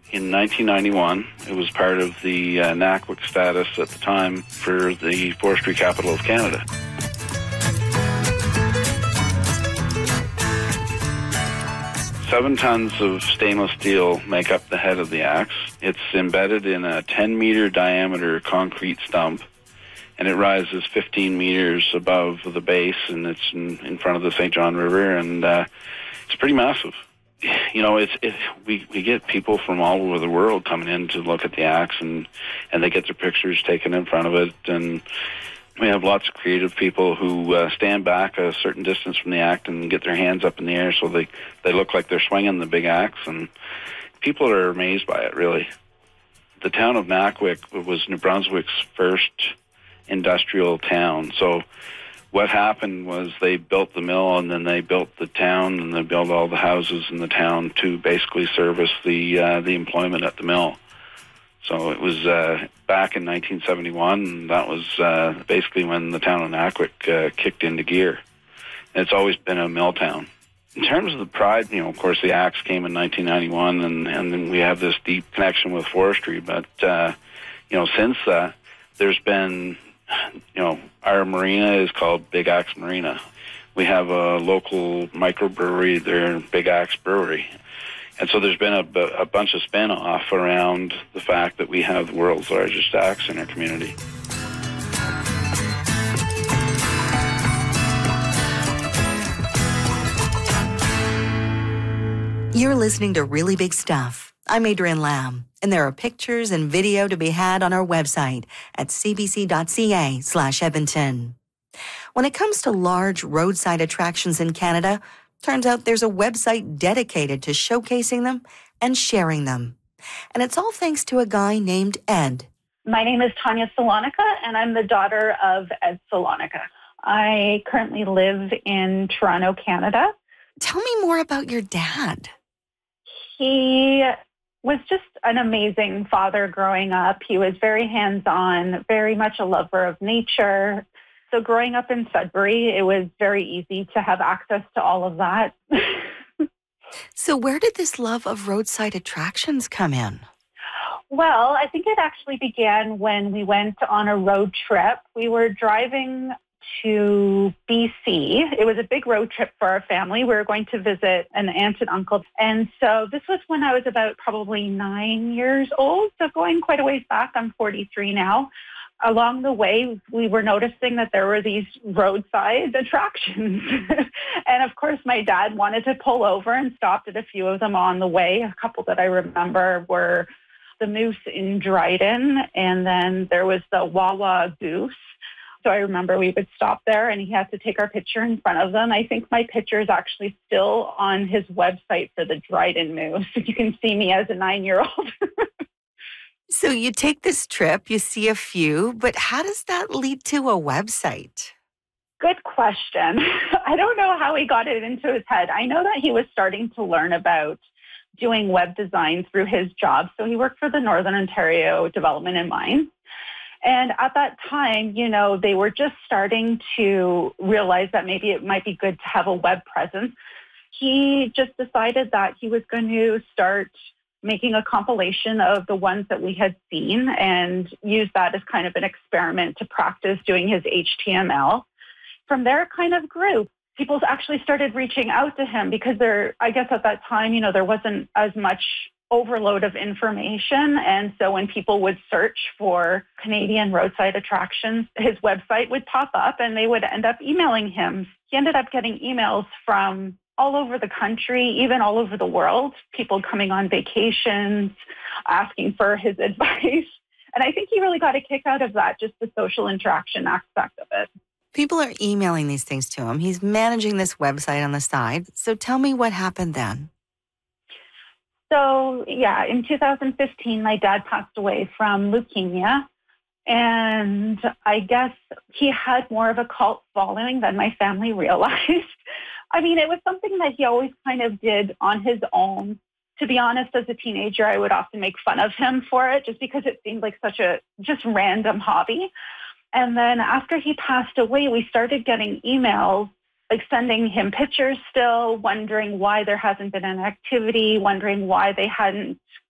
in 1991. It was part of the NACWC status at the time for the forestry capital of Canada. Seven tons of stainless steel make up the head of the axe. It's embedded in a 10-meter diameter concrete stump, and it rises 15 meters above the base, and it's in front of the St. John River, and it's pretty massive. You know, we get people from all over the world coming in to look at the axe, and they get their pictures taken in front of it, and we have lots of creative people who stand back a certain distance from the axe and get their hands up in the air so they look like they're swinging the big axe, and people are amazed by it, really. The town of NACWC was New Brunswick's first industrial town. So what happened was they built the mill, and then they built the town, and they built all the houses in the town to basically service the employment at the mill. So it was back in 1971, and that was basically when the town of NACWC kicked into gear. And it's always been a mill town. In terms of the pride, you know, of course, the axe came in 1991, and then we have this deep connection with forestry. But, you know, since that, there's been, you know, our marina is called Big Axe Marina. We have a local microbrewery there, Big Axe Brewery. And so there's been a bunch of spin-off around the fact that we have the world's largest axe in our community. You're listening to Really Big Stuff. I'm Adrienne Lamb, and there are pictures and video to be had on our website at cbc.ca/Edmonton. When it comes to large roadside attractions in Canada, turns out there's a website dedicated to showcasing them and sharing them. And it's all thanks to a guy named Ed. My name is Tanya Salonica, and I'm the daughter of Ed Salonica. I currently live in Toronto, Canada. Tell me more about your dad. He was just an amazing father growing up. He was very hands-on, very much a lover of nature. So growing up in Sudbury, it was very easy to have access to all of that. So where did this love of roadside attractions come in? Well, I think it actually began when we went on a road trip. We were driving to BC. It was a big road trip for our family. We were going to visit an aunt and uncle. And so this was when I was about probably 9 years old. So going quite a ways back, I'm 43 now. Along the way, we were noticing that there were these roadside attractions. And of course, my dad wanted to pull over and stopped at a few of them on the way. A couple that I remember were the Moose in Dryden, and then there was the Wawa Goose. So I remember we would stop there, and he had to take our picture in front of them. I think my picture is actually still on his website for the Dryden Moose. You can see me as a 9-year-old. So you take this trip, you see a few, but how does that lead to a website? Good question. I don't know how he got it into his head. I know that he was starting to learn about doing web design through his job. So he worked for the Northern Ontario Development and Mines. And at that time, you know, they were just starting to realize that maybe it might be good to have a web presence. He just decided that he was going to start making a compilation of the ones that we had seen and use that as kind of an experiment to practice doing his HTML. From there, it kind of grew. People actually started reaching out to him because I guess at that time, you know, there wasn't as much overload of information. And so when people would search for Canadian roadside attractions, his website would pop up and they would end up emailing him. He ended up getting emails from all over the country, even all over the world, people coming on vacations, asking for his advice. And I think he really got a kick out of that, just the social interaction aspect of it. People are emailing these things to him. He's managing this website on the side. So tell me what happened then. So, yeah, in 2015, my dad passed away from leukemia. And I guess he had more of a cult following than my family realized. I mean, it was something that he always kind of did on his own. To be honest, as a teenager, I would often make fun of him for it just because it seemed like such a just random hobby. And then after he passed away, we started getting emails, like sending him pictures still, wondering why there hasn't been an activity, wondering why they hadn't